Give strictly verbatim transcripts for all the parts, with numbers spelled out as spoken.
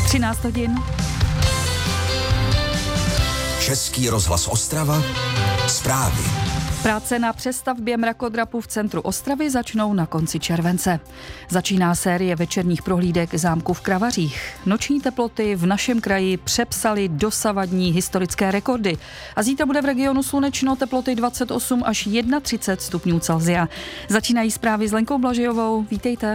třináct hodin. Český rozhlas Ostrava, zprávy. Práce na přestavbě mrakodrapu v centru Ostravy začnou na konci července. Začíná série večerních prohlídek zámku v Kravařích. Noční teploty v našem kraji přepsaly dosavadní historické rekordy. A zítra bude v regionu slunečno, teploty dvacet osm až třicet jedna stupňů Celsia. Začínají zprávy s Lenkou Blažejovou. Vítejte.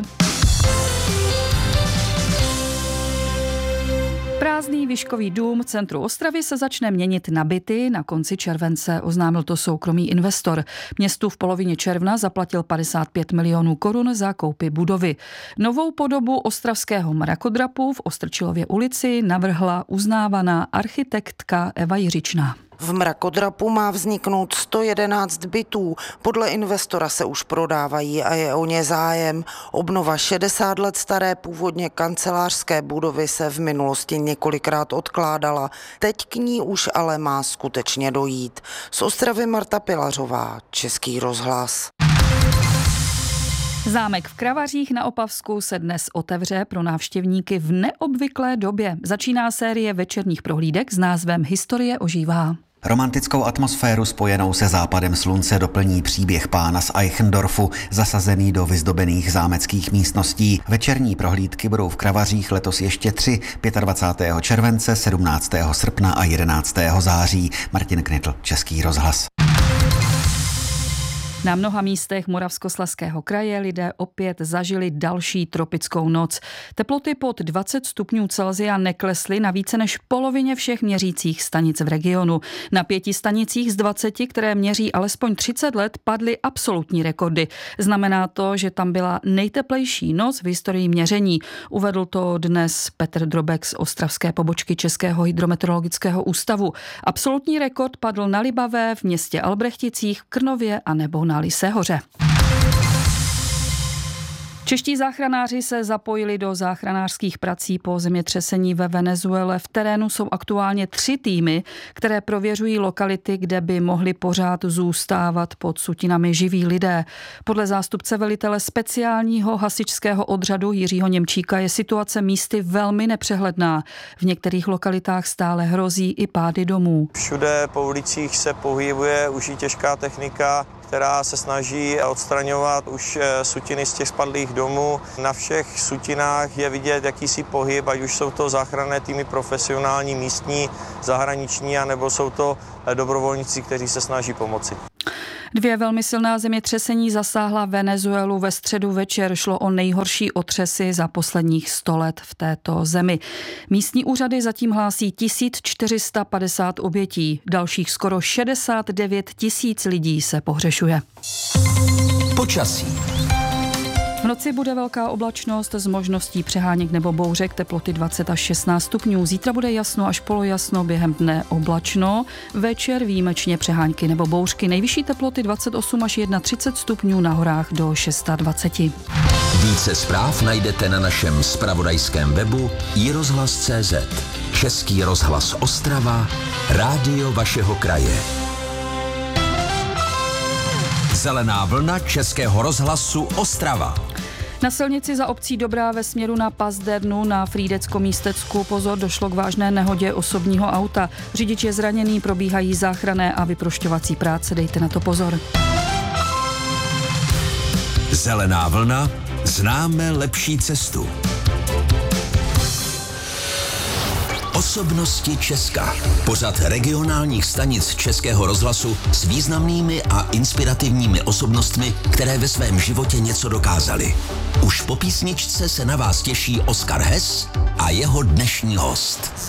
Prázdný výškový dům v centru Ostravy se začne měnit na byty na konci července, oznámil to soukromý investor. Městu v polovině června zaplatil padesát pět milionů korun za koupy budovy. Novou podobu ostravského mrakodrapu v Ostrčilově ulici navrhla uznávaná architektka Eva Jiřičná. V mrakodrapu má vzniknout sto jedenáct bytů. Podle investora se už prodávají a je o ně zájem. Obnova šedesát let staré původně kancelářské budovy se v minulosti několikrát odkládala. Teď k ní už ale má skutečně dojít. Z Ostravy Marta Pilařová, Český rozhlas. Zámek v Kravařích na Opavsku se dnes otevře pro návštěvníky v neobvyklé době. Začíná série večerních prohlídek s názvem Historie ožívá. Romantickou atmosféru spojenou se západem slunce doplní příběh pána z Eichendorfu, zasazený do vyzdobených zámeckých místností. Večerní prohlídky budou v Kravařích letos ještě tři, dvacátého pátého července, sedmnáctého srpna a jedenáctého září. Martin Knitl, Český rozhlas. Na mnoha místech Moravskoslezského kraje lidé opět zažili další tropickou noc. Teploty pod dvacet stupňů Celsia neklesly na více než polovině všech měřících stanic v regionu. Na pěti stanicích z dvaceti, které měří alespoň třicet let, padly absolutní rekordy. Znamená to, že tam byla nejteplejší noc v historii měření. Uvedl to dnes Petr Drobek z ostravské pobočky Českého hydrometeorologického ústavu. Absolutní rekord padl na Libavé, v městě Albrechticích, v Krnově a nebo na Lisehoře. Čeští záchranáři se zapojili do záchranářských prací po zemětřesení ve Venezuele. V terénu jsou aktuálně tři týmy, které prověřují lokality, kde by mohli pořád zůstávat pod sutinami živí lidé. Podle zástupce velitele speciálního hasičského odřadu Jiřího Němčíka je situace místy velmi nepřehledná. V některých lokalitách stále hrozí i pády domů. Všude po ulicích se pohybuje už i těžká technika, která se snaží odstraňovat už sutiny z těch spadlých domů. Na všech sutinách je vidět jakýsi pohyb, ať už jsou to záchranné týmy profesionální, místní, zahraniční, anebo jsou to dobrovolníci, kteří se snaží pomoci. Dvě velmi silná zemětřesení zasáhla Venezuelu ve středu večer. Šlo o nejhorší otřesy za posledních sto let v této zemi. Místní úřady zatím hlásí tisíc čtyři sta padesát obětí. Dalších skoro šedesát devět tisíc lidí se pohřešuje. Počasí. V noci bude velká oblačnost s možností přeháněk nebo bouřek, teploty dvacet až šestnáct stupňů. Zítra bude jasno až polojasno, během dne oblačno. Večer výjimečně přehánky nebo bouřky. Nejvyšší teploty dvacet osm až třicet jedna stupňů, na horách do dvacet šest. Více zpráv najdete na našem zpravodajském webu i rozhlas tečka cé zet. Český rozhlas Ostrava, rádio vašeho kraje. Zelená vlna Českého rozhlasu Ostrava. Na silnici za obcí Dobrá ve směru na Pazdernu na Frýdecko-Místecku pozor, došlo k vážné nehodě osobního auta. Řidič je zraněný, probíhají záchranné a vyprošťovací práce, dejte na to pozor. Zelená vlna, známe lepší cestu. Osobnosti Česka. Pořad regionálních stanic Českého rozhlasu s významnými a inspirativními osobnostmi, které ve svém životě něco dokázaly. Už po písničce se na vás těší Oskar Hess a jeho dnešní host.